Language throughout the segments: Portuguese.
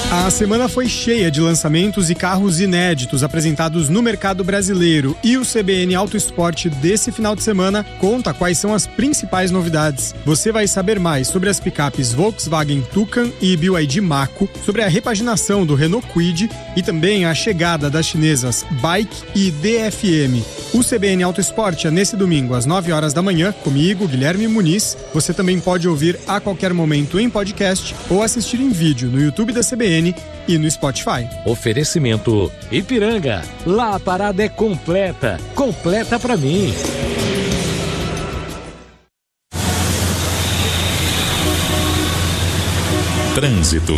A semana foi cheia de lançamentos e carros inéditos apresentados no mercado brasileiro e o CBN Auto Esporte desse final de semana conta quais são as principais novidades. Você vai saber mais sobre as picapes Volkswagen Tucan e BYD Mako, sobre a repaginação do Renault Kwid e também a chegada das chinesas Bike e DFM. O CBN Auto Esporte é nesse domingo às 9 horas da manhã, comigo, Guilherme Muniz. Você também pode ouvir a qualquer momento em podcast ou assistir em vídeo no YouTube da CBN e no Spotify. Oferecimento Ipiranga. Lá a parada é completa. Completa pra mim. Trânsito.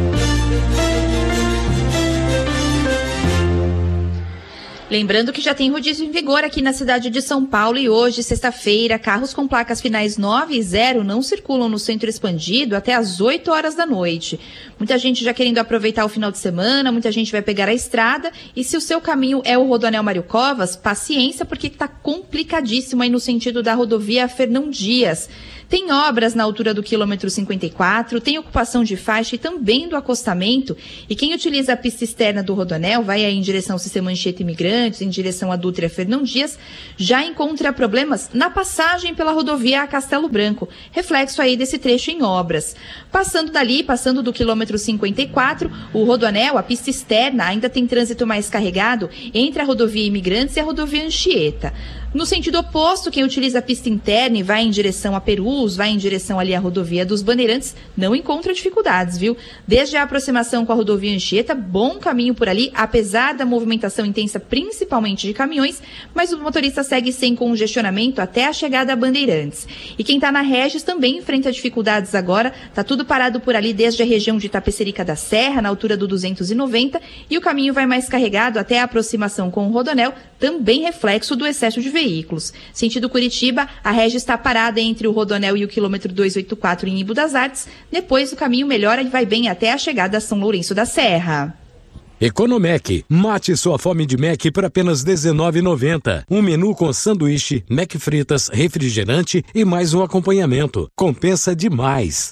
Lembrando que já tem rodízio em vigor aqui na cidade de São Paulo e hoje, sexta-feira, carros com placas finais 9 e 0 não circulam no centro expandido até às 8 horas da noite. Muita gente já querendo aproveitar o final de semana, muita gente vai pegar a estrada e se o seu caminho é o Rodoanel Mário Covas, paciência porque está complicadíssimo aí no sentido da rodovia Fernão Dias. Tem obras na altura do quilômetro 54, tem ocupação de faixa e também do acostamento. E quem utiliza a pista externa do Rodoanel, vai aí em direção ao Sistema Anchieta Imigrantes, em direção à Dutra Fernão Dias, já encontra problemas na passagem pela rodovia a Castelo Branco, reflexo aí desse trecho em obras. Passando dali, passando do quilômetro 54, o Rodoanel, a pista externa, ainda tem trânsito mais carregado entre a rodovia Imigrantes e a rodovia Anchieta. No sentido oposto, quem utiliza a pista interna e vai em direção a Perus, vai em direção ali à rodovia dos Bandeirantes, não encontra dificuldades, viu? Desde a aproximação com a rodovia Anchieta, bom caminho por ali, apesar da movimentação intensa, principalmente de caminhões, mas o motorista segue sem congestionamento até a chegada a Bandeirantes. E quem está na Regis também enfrenta dificuldades agora, tá tudo parado por ali desde a região de Tapecerica da Serra, na altura do 290, e o caminho vai mais carregado até a aproximação com o Rodoanel, também reflexo do excesso de veículos. Sentido Curitiba, a Regis está parada entre o Rodoanel e o quilômetro 284 em Ibo das Artes. Depois o caminho melhora e vai bem até a chegada a São Lourenço da Serra. Economec. Mate sua fome de Mac por apenas R$19,90. Um menu com sanduíche, Mac fritas, refrigerante e mais um acompanhamento. Compensa demais.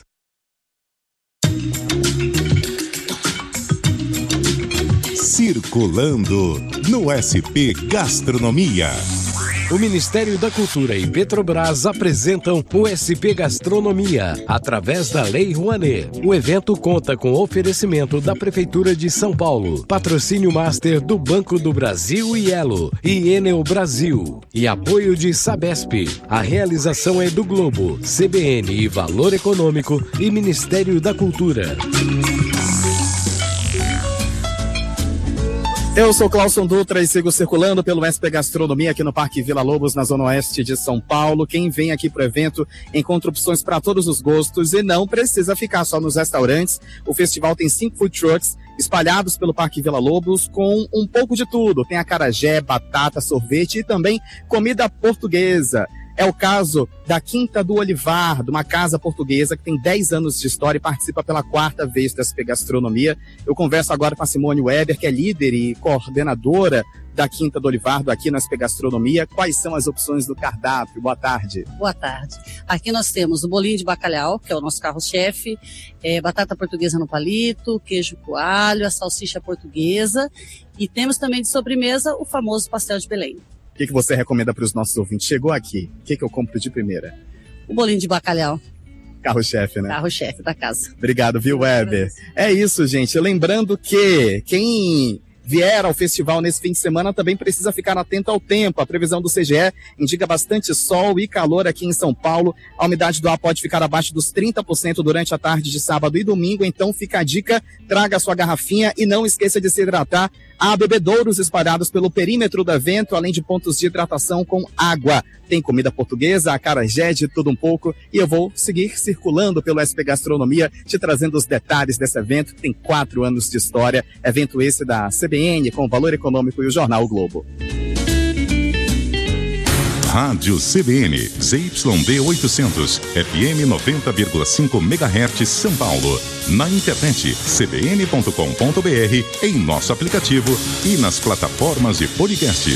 Circulando no SP Gastronomia. O Ministério da Cultura e Petrobras apresentam o SP Gastronomia, através da Lei Rouanet. O evento conta com oferecimento da Prefeitura de São Paulo, patrocínio master do Banco do Brasil e Elo, e Enel Brasil, e apoio de Sabesp. A realização é do Globo, CBN e Valor Econômico e Ministério da Cultura. Eu sou Cláudio Dutra e sigo circulando pelo SP Gastronomia aqui no Parque Vila Lobos, na Zona Oeste de São Paulo. Quem vem aqui para o evento encontra opções para todos os gostos e não precisa ficar só nos restaurantes. O festival tem 5 food trucks espalhados pelo Parque Vila Lobos com um pouco de tudo. Tem acarajé, batata, sorvete e também comida portuguesa. É o caso da Quinta do Olivar, de uma casa portuguesa que tem 10 anos de história e participa pela 4ª vez da SP Gastronomia. Eu converso agora com a Simone Weber, que é líder e coordenadora da Quinta do Olivar, aqui na SP Gastronomia. Quais são as opções do cardápio? Boa tarde. Boa tarde. Aqui nós temos o bolinho de bacalhau, que é o nosso carro-chefe, batata portuguesa no palito, queijo coalho, a salsicha portuguesa e temos também de sobremesa o famoso pastel de Belém. O que você recomenda para os nossos ouvintes? Chegou aqui, o que eu compro de primeira? O bolinho de bacalhau. Carro-chefe, né? Carro-chefe da casa. Obrigado, viu, Weber? É isso, gente. Lembrando que quem vier ao festival nesse fim de semana também precisa ficar atento ao tempo. A previsão do CGE indica bastante sol e calor aqui em São Paulo. A umidade do ar pode ficar abaixo dos 30% durante a tarde de sábado e domingo. Então fica a dica, traga a sua garrafinha e não esqueça de se hidratar. Há bebedouros espalhados pelo perímetro do evento, além de pontos de hidratação com água. Tem comida portuguesa, acarajé, de tudo um pouco. E eu vou seguir circulando pelo SP Gastronomia, te trazendo os detalhes desse evento, que tem 4 anos de história. Evento esse da CBN, com o Valor Econômico e o Jornal o Globo. Rádio CBN, ZYD 800, FM 90,5 MHz, São Paulo. Na internet, cbn.com.br, em nosso aplicativo e nas plataformas de podcast.